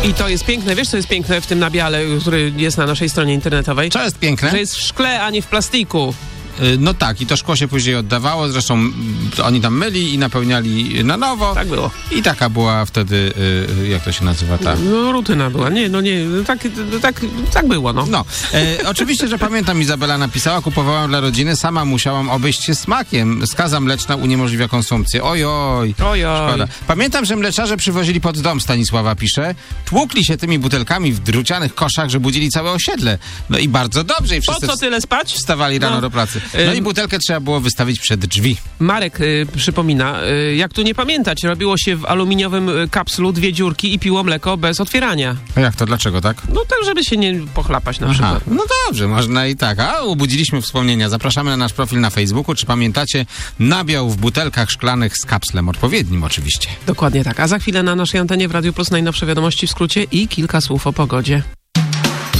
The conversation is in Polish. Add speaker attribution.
Speaker 1: I to jest piękne. Wiesz, co jest piękne w tym nabiale, który jest na naszej stronie internetowej?
Speaker 2: Co jest piękne?
Speaker 1: Że jest w szkle, a nie w plastiku.
Speaker 2: No tak, i to szkło się później oddawało, zresztą oni tam myli i napełniali na nowo.
Speaker 1: Tak było.
Speaker 2: I taka była wtedy, jak to się nazywa, ta...
Speaker 1: No, rutyna była. Nie, tak było, no.
Speaker 2: No, oczywiście, że pamiętam, Izabela napisała, kupowałam dla rodziny, sama musiałam obejść się smakiem. Skaza mleczna uniemożliwia konsumpcję. Ojoj, szkoda. Pamiętam, że mleczarze przywozili pod dom, Stanisława pisze, tłukli się tymi butelkami w drucianych koszach, że budzili całe osiedle. No i bardzo dobrze. I
Speaker 1: Po
Speaker 2: wszyscy
Speaker 1: co tyle spać?
Speaker 2: wstawali rano do pracy. No i butelkę trzeba było wystawić przed drzwi.
Speaker 1: Marek przypomina, jak tu nie pamiętać, robiło się w aluminiowym kapslu 2 dziurki i piło mleko bez otwierania.
Speaker 2: A jak to? Dlaczego tak?
Speaker 1: No tak, żeby się nie pochlapać na przykład.
Speaker 2: No dobrze, można i tak. A obudziliśmy wspomnienia. Zapraszamy na nasz profil na Facebooku. Czy pamiętacie nabiał w butelkach szklanych z kapslem odpowiednim oczywiście?
Speaker 1: Dokładnie tak. A za chwilę na naszej antenie w Radiu Plus najnowsze wiadomości w skrócie i kilka słów o pogodzie.